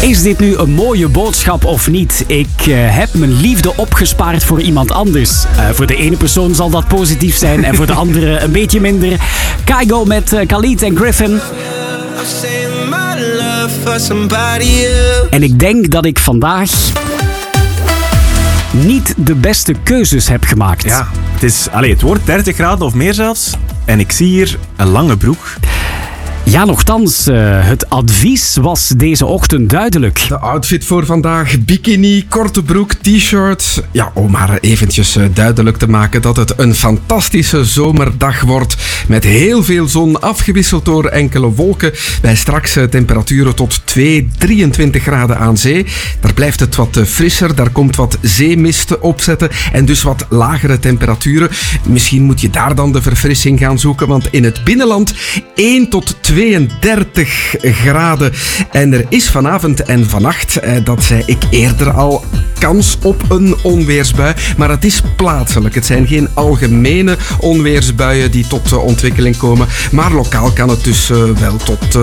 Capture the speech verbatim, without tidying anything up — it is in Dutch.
Is dit nu een mooie boodschap of niet? Ik uh, heb mijn liefde opgespaard voor iemand anders. Uh, voor de ene persoon zal dat positief zijn en voor de andere een beetje minder. Kygo met uh, Khalid en Griffin. En ik denk dat ik vandaag niet de beste keuzes heb gemaakt. Ja, het, is, allez, het wordt dertig graden of meer zelfs. En ik zie hier een lange broek. Ja, nochtans, uh, het advies was deze ochtend duidelijk. De outfit voor vandaag, bikini, korte broek, t-shirt. Ja, om maar eventjes uh, duidelijk te maken dat het een fantastische zomerdag wordt. Met heel veel zon, afgewisseld door enkele wolken. Bij straks uh, temperaturen tot twee, drieëntwintig graden aan zee. Daar blijft het wat uh, frisser, daar komt wat zeemist opzetten. En dus wat lagere temperaturen. Misschien moet je daar dan de verfrissing gaan zoeken, want in het binnenland één tot tweeëndertig graden. En er is vanavond en vannacht, eh, dat zei ik eerder al, kans op een onweersbui. Maar het is plaatselijk. Het zijn geen algemene onweersbuien die tot uh, ontwikkeling komen. Maar lokaal kan het dus uh, wel tot uh,